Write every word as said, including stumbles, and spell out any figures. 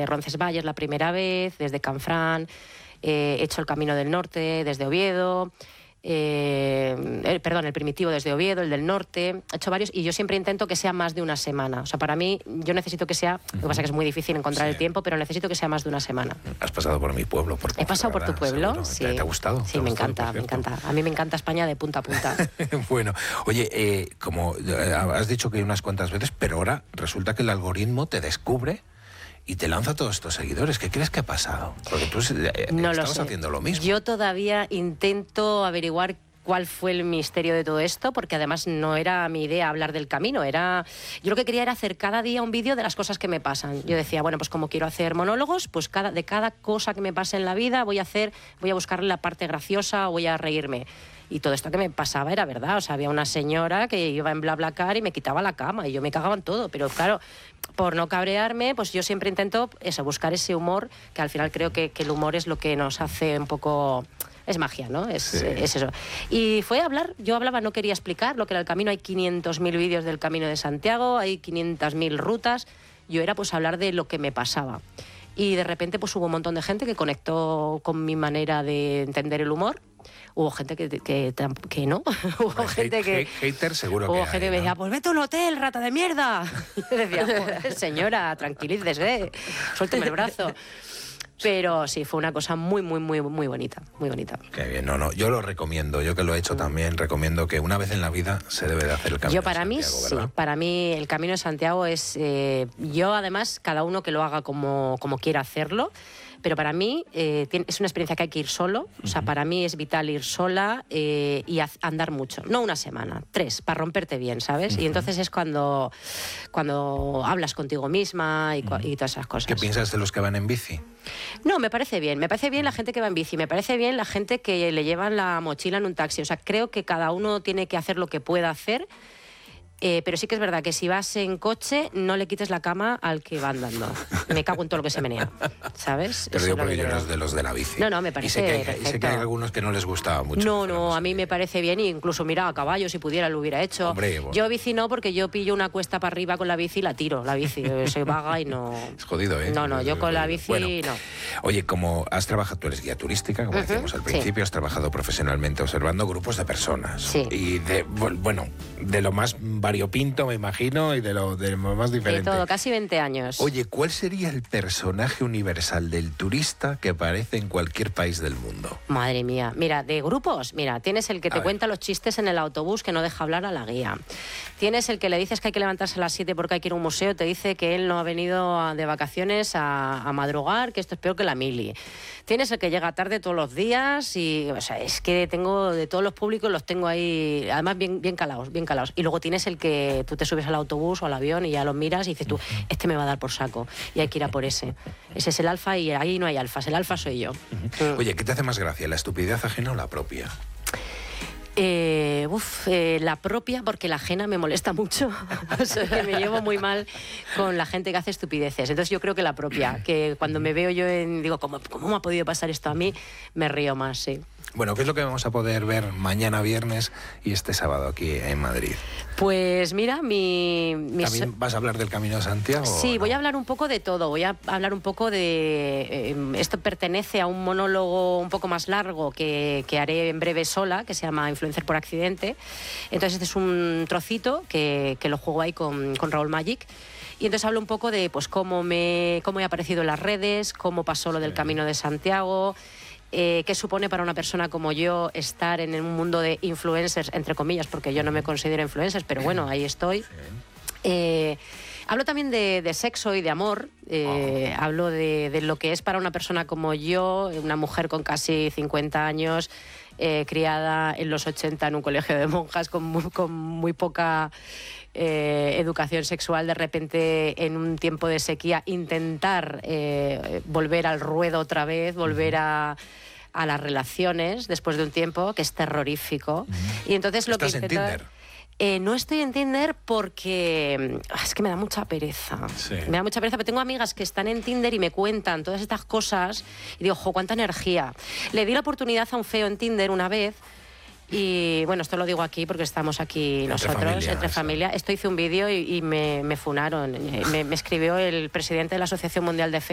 desde Roncesvalles la primera vez, desde Canfrán, eh, he hecho el Camino del Norte desde Oviedo, eh, el, perdón, el Primitivo desde Oviedo, el del Norte, he hecho varios y yo siempre intento que sea más de una semana. O sea, para mí, yo necesito que sea, lo que pasa es que es muy difícil encontrar sí. el tiempo, pero necesito que sea más de una semana. Has pasado por mi pueblo, por He pasado por tu pueblo, sí. ¿Te, ¿Te ha gustado? Sí, ¿Te me gustado, encanta, me encanta. A mí me encanta España de punta a punta. Bueno, oye, eh, como has dicho que hay unas cuantas veces, pero ahora resulta que el algoritmo te descubre y te lanza todos estos seguidores. ¿Qué crees que ha pasado? Porque tú eh, no estabas lo haciendo lo mismo. Yo todavía intento averiguar cuál fue el misterio de todo esto, porque además no era mi idea hablar del camino, era yo lo que quería era hacer cada día un vídeo de las cosas que me pasan. Yo decía, bueno, pues como quiero hacer monólogos, pues cada, de cada cosa que me pase en la vida voy a hacer, voy a buscarle la parte graciosa, voy a reírme. Y todo esto que me pasaba era verdad, o sea, había una señora que iba en BlaBlaCar y me quitaba la cama y yo me cagaba en todo, pero claro, por no cabrearme, pues yo siempre intento eso, buscar ese humor, que al final creo que, que el humor es lo que nos hace un poco... Es magia, ¿no? Es, sí. es eso. Y fue hablar, yo hablaba, no quería explicar lo que era el camino, hay quinientos mil vídeos del Camino de Santiago, hay quinientas mil rutas, yo era pues hablar de lo que me pasaba. Y de repente pues hubo un montón de gente que conectó con mi manera de entender el humor. Hubo gente que, que, que, que no. Hubo Hate, gente que... Hate, hater seguro hubo que Hubo gente hay, que me ¿no? decía, pues vete a un hotel, rata de mierda. Y yo decía, joder, señora, tranquilícese, suélteme el brazo. Pero sí, fue una cosa muy, muy, muy, muy bonita, muy bonita. Qué bien, no, no, yo lo recomiendo, yo que lo he hecho también, recomiendo que una vez en la vida se debe de hacer el Camino yo para de mí, Santiago, sí, ¿verdad? para mí el Camino de Santiago es, eh, yo además, cada uno que lo haga como, como quiera hacerlo, pero para mí eh, tiene, es una experiencia que hay que ir solo, o sea, uh-huh. para mí es vital ir sola eh, y a, andar mucho, no una semana, tres, para romperte bien, ¿sabes? Uh-huh. Y entonces es cuando, cuando hablas contigo misma y, uh-huh. y todas esas cosas. ¿Qué piensas de los que van en bici? No, me parece bien, me parece bien la gente que va en bici, me parece bien la gente que le llevan la mochila en un taxi, o sea, creo que cada uno tiene que hacer lo que pueda hacer. Eh, pero sí que es verdad que si vas en coche, no le quites la cama al que va andando. Me cago en todo lo que se menea, ¿sabes? Te lo digo porque yo no soy de los de la bici. No, no, me parece y sé que hay, perfecto. Y sé que hay algunos que no les gustaba mucho. No, no, a mí me parece bien, incluso mira, a caballo, si pudiera, lo hubiera hecho. Hombre, bueno. Yo bici no, porque yo pillo una cuesta para arriba con la bici y la tiro, la bici. Soy vaga y no... Es jodido, ¿eh? No, no, yo con la bici bueno, no. Oye, como has trabajado, tú eres guía turística, como uh-huh, decíamos al principio, sí. Has trabajado profesionalmente observando grupos de personas. Sí. Y de, bueno, de lo más variopinto, me imagino, y de lo, de lo más diferente. De todo, casi veinte años. Oye, ¿cuál sería el personaje universal del turista que aparece en cualquier país del mundo? Madre mía. Mira, de grupos, mira, tienes el que te a cuenta ver. los chistes en el autobús que no deja hablar a la guía. Tienes el que le dices que hay que levantarse a las siete porque hay que ir a un museo, te dice que él no ha venido a, de vacaciones a, a madrugar, que esto es peor que la mili. Tienes el que llega tarde todos los días y, o sea, es que tengo de todos los públicos, los tengo ahí, además bien, bien calados, bien calados. Y luego tienes el que tú te subes al autobús o al avión y ya los miras y dices tú, este me va a dar por saco y hay que ir a por ese. Ese es el alfa y ahí no hay alfas, el alfa soy yo. Uh-huh. Oye, ¿qué te hace más gracia, la estupidez ajena o la propia? Eh, uf, eh, la propia, porque la ajena me molesta mucho. O sea, que me llevo muy mal con la gente que hace estupideces. Entonces yo creo que la propia, que cuando me veo yo en, digo, ¿cómo, cómo me ha podido pasar esto a mí? Me río más, sí. Bueno, ¿qué es lo que vamos a poder ver mañana viernes y este sábado aquí en Madrid? Pues mira, mi... mi ¿También so... vas a hablar del Camino de Santiago? Sí, no? voy a hablar un poco de todo. Voy a hablar un poco de... Eh, esto pertenece a un monólogo un poco más largo que, que haré en breve sola, que se llama Influencer por accidente. Entonces este es un trocito que, que lo juego ahí con, con Raúl Magic. Y entonces hablo un poco de pues cómo, me, cómo he aparecido en las redes, cómo pasó lo del Camino de Santiago... Eh, ¿Qué supone para una persona como yo estar en un mundo de influencers, entre comillas, porque yo no me considero influencers, pero bueno, ahí estoy. Eh, hablo también de, de sexo y de amor, eh, oh. hablo de, de lo que es para una persona como yo, una mujer con casi cincuenta años, eh, criada en los ochenta en un colegio de monjas con muy, con muy poca... Eh, educación sexual, de repente en un tiempo de sequía intentar eh, volver al ruedo otra vez, volver a, a las relaciones después de un tiempo que es terrorífico. Uh-huh. Y entonces lo que ¿Estás en Tinder? Eh, no estoy en Tinder porque es que me da mucha pereza. Sí. Me da mucha pereza, pero tengo amigas que están en Tinder y me cuentan todas estas cosas y digo, jo, cuánta energía. Le di la oportunidad a un feo en Tinder una vez. Y bueno, esto lo digo aquí porque estamos aquí entre nosotros, familia, entre familia. Esto hice un vídeo y, y me, me funaron. Me, me escribió el presidente de la Asociación Mundial de Feos.